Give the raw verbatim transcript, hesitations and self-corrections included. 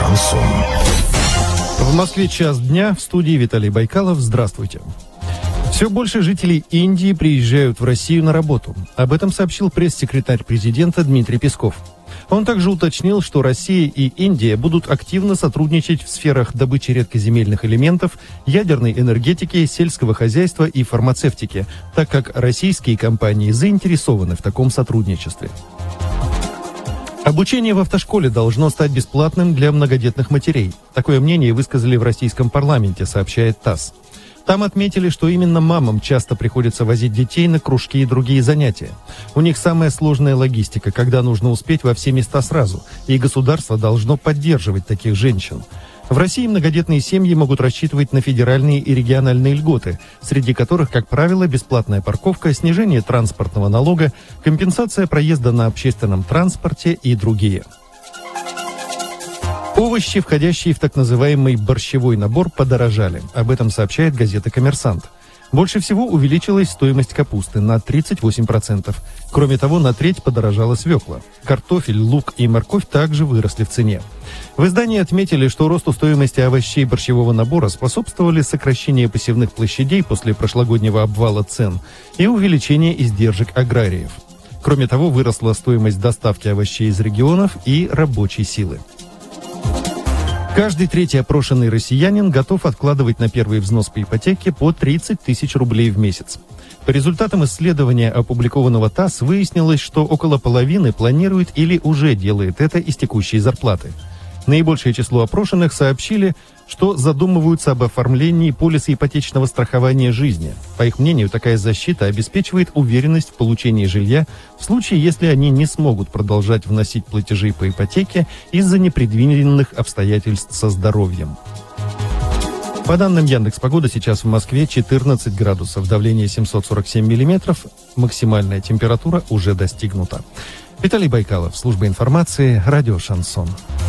Шансон. В Москве час дня, в студии Виталий Байкалов. Здравствуйте. Все больше жителей Индии приезжают в Россию на работу. Об этом сообщил пресс-секретарь президента Дмитрий Песков. Он также уточнил, что Россия и Индия будут активно сотрудничать в сферах добычи редкоземельных элементов, ядерной энергетики, сельского хозяйства и фармацевтики, так как российские компании заинтересованы в таком сотрудничестве. Обучение в автошколе должно стать бесплатным для многодетных матерей. Такое мнение высказали в российском парламенте, сообщает ТАСС. Там отметили, что именно мамам часто приходится возить детей на кружки и другие занятия. У них самая сложная логистика, когда нужно успеть во все места сразу, и государство должно поддерживать таких женщин. В России многодетные семьи могут рассчитывать на федеральные и региональные льготы, среди которых, как правило, бесплатная парковка, снижение транспортного налога, компенсация проезда на общественном транспорте и другие. Овощи, входящие в так называемый борщевой набор, подорожали. Об этом сообщает газета «Коммерсант». Больше всего увеличилась стоимость капусты на тридцать восемь процентов. Кроме того, на треть подорожала свекла. Картофель, лук и морковь также выросли в цене. В издании отметили, что росту стоимости овощей борщевого набора способствовали сокращение посевных площадей после прошлогоднего обвала цен и увеличение издержек аграриев. Кроме того, выросла стоимость доставки овощей из регионов и рабочей силы. Каждый третий опрошенный россиянин готов откладывать на первый взнос по ипотеке по тридцать тысяч рублей в месяц. По результатам исследования, опубликованного ТАСС, выяснилось, что около половины планирует или уже делает это из текущей зарплаты. Наибольшее число опрошенных сообщили, что задумываются об оформлении полиса ипотечного страхования жизни. По их мнению, такая защита обеспечивает уверенность в получении жилья в случае, если они не смогут продолжать вносить платежи по ипотеке из-за непредвиденных обстоятельств со здоровьем. По данным Яндекс.Погода, сейчас в Москве четырнадцать градусов, давление семьсот сорок семь миллиметров, максимальная температура уже достигнута. Виталий Байкалов, служба информации, радио «Шансон».